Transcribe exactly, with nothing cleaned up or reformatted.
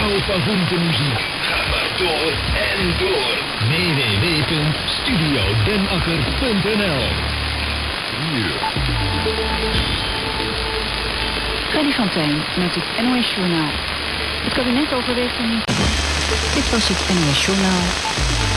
Jouw favoriete muziek gaat maar door en door. w w w punt studio den akker punt n l Hier. Freddy van Tijn met het N O S Journaal. Het kabinet overweegt een... Dit was het N O S Journaal.